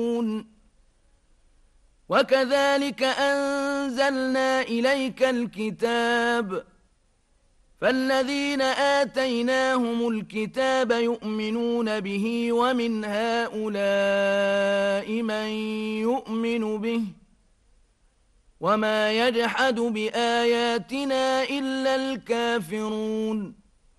وكذلك أنزلنا إليك الكتاب فالذين آتيناهم الكتاب يؤمنون به ومن هؤلاء من يؤمن به وما يجحد بآياتنا إلا الكافرون